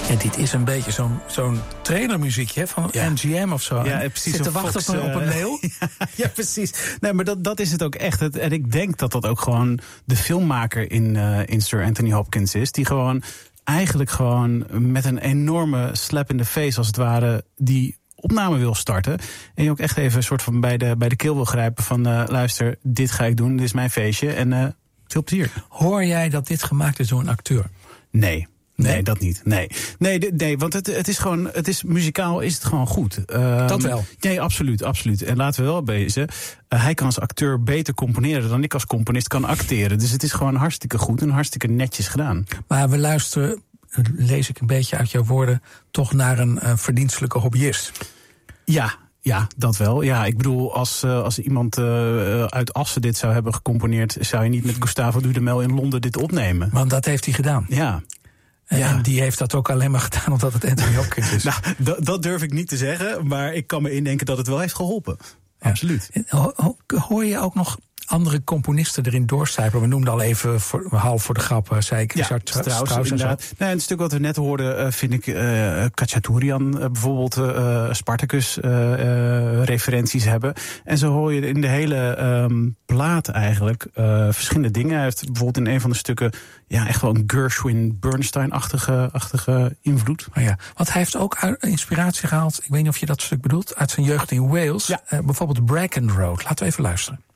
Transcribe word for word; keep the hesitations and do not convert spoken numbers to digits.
Ja, dit is een beetje zo'n, zo'n trailermuziekje van ja. M G M of zo. Ja, precies. Zit te wachten Fox, op een leeuw. Ja, ja, precies. Nee, maar dat, dat is het ook echt. Het, en ik denk dat dat ook gewoon de filmmaker in, uh, in Sir Anthony Hopkins is. Die gewoon eigenlijk gewoon met een enorme slap in de face, als het ware, die opname wil starten. En je ook echt even een soort van bij de, bij de keel wil grijpen van uh, luister, dit ga ik doen, dit is mijn feestje. En uh, veel plezier. Hoor jij dat dit gemaakt is door een acteur? Nee. Nee, nee, dat niet. Nee, nee, de, nee want het, het is gewoon, het is muzikaal is het gewoon goed. Uh, dat wel? Nee, absoluut, absoluut. En laten we wel wezen, uh, hij kan als acteur beter componeren dan ik als componist kan acteren. Dus het is gewoon hartstikke goed en hartstikke netjes gedaan. Maar we luisteren, lees ik een beetje uit jouw woorden, toch naar een uh, verdienstelijke hobbyist. Ja. Ja, dat wel. Ja, ik bedoel, als, uh, als iemand uh, uit Assen dit zou hebben gecomponeerd, zou je niet met Gustavo Dudamel in Londen dit opnemen. Want dat heeft hij gedaan. Ja. En ja. die heeft dat ook alleen maar gedaan omdat het Anthony Hopkins is. Nou, d- dat durf ik niet te zeggen, maar ik kan me indenken dat het wel heeft geholpen. Ja. Absoluut. Ho- ho- hoor je ook nog andere componisten erin doorcijpelen? We noemden al even, voor, half voor de grap, zei ik, Richard ja, Strauss, Strauss inderdaad. Nee, een stuk wat we net hoorden, uh, vind ik uh, Khachaturian uh, bijvoorbeeld uh, Spartacus uh, uh, referenties hebben. En zo hoor je in de hele um, plaat eigenlijk uh, verschillende dingen. Hij heeft bijvoorbeeld in een van de stukken ja, echt wel een Gershwin-Bernstein-achtige achtige invloed. Oh ja, want hij heeft ook inspiratie gehaald, ik weet niet of je dat stuk bedoelt, uit zijn jeugd in Wales. Ja. Uh, bijvoorbeeld Bracken Road. Laten we even luisteren.